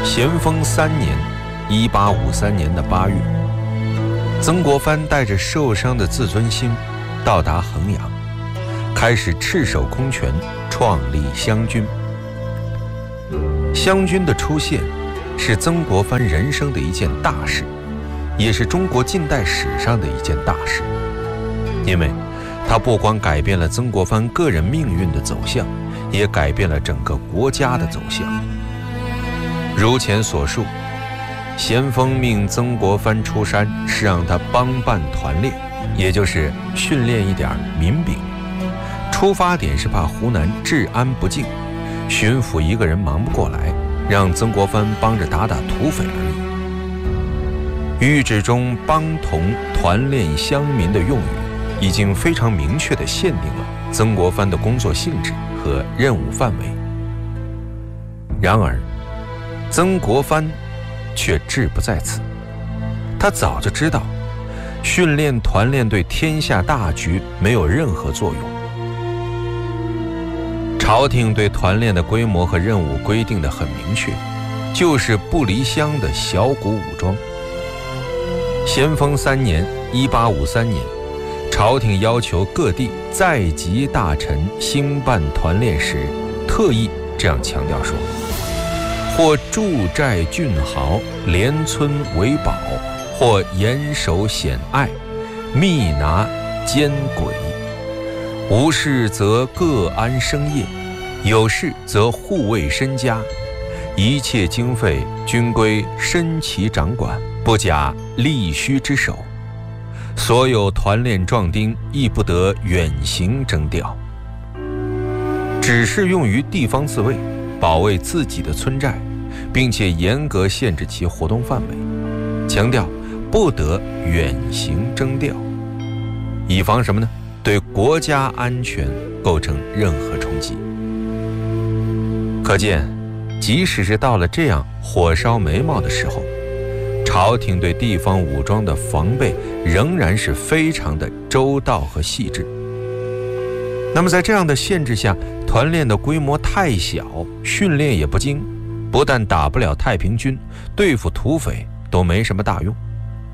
咸丰3年，1853年的8月，曾国藩带着受伤的自尊心到达衡阳，开始赤手空拳创立湘军。湘军的出现是曾国藩人生的一件大事，也是中国近代史上的一件大事，因为它不光改变了曾国藩个人命运的走向，也改变了整个国家的走向。如前所述，咸丰命曾国藩出山是让他帮办团练，也就是训练一点民兵。出发点是怕湖南治安不敬，巡抚一个人忙不过来，让曾国藩帮着打打土匪而已。谕旨中帮同团练乡民的用语已经非常明确地限定了曾国藩的工作性质和任务范围。然而曾国藩却志不在此，他早就知道训练团练对天下大局没有任何作用。朝廷对团练的规模和任务规定得很明确，就是不离乡的小股武装。咸丰3年1853年，朝廷要求各地在籍大臣兴办团练时，特意这样强调说：或驻寨郡豪，连村为保，或严守险隘，密拿奸诡。无事则各安生业，有事则护卫身家，一切经费均归身旗掌管，不假吏须之手。所有团练壮丁亦不得远行征调，只是用于地方自卫，保卫自己的村寨，并且严格限制其活动范围，强调不得远行征调，以防什么呢？对国家安全构成任何冲击。可见，即使是到了这样火烧眉毛的时候，朝廷对地方武装的防备仍然是非常的周到和细致。那么在这样的限制下，团练的规模太小，训练也不精，不但打不了太平军，对付土匪都没什么大用。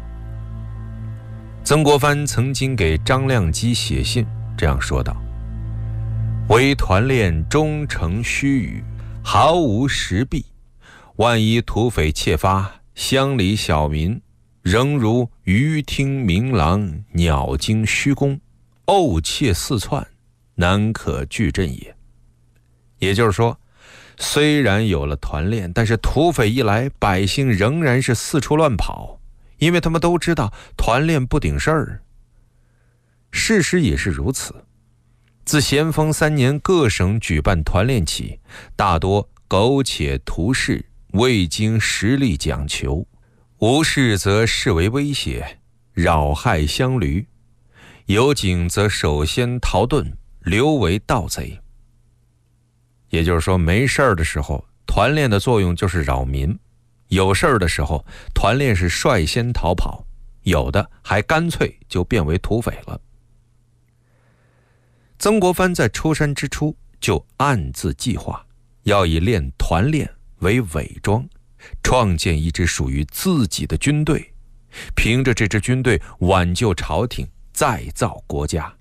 曾国藩曾经给张亮基写信这样说道：唯团练终成虚语，毫无实弊，万一土匪窃发，乡里小民仍如鱼听鸣狼，鸟惊虚宫，怄窃四窜，难可拒阵也。也就是说，虽然有了团练，但是土匪一来，百姓仍然是四处乱跑，因为他们都知道团练不顶事儿。事实也是如此，自咸丰3年各省举办团练起，大多苟且图事，未经实力讲求，无事则视为威胁，扰害乡驴；有警则首先逃遁，留为盗贼。也就是说，没事儿的时候，团练的作用就是扰民；有事儿的时候，团练是率先逃跑，有的还干脆就变为土匪了。曾国藩在出山之初就暗自计划，要以练团练为伪装，创建一支属于自己的军队，凭着这支军队挽救朝廷，再造国家。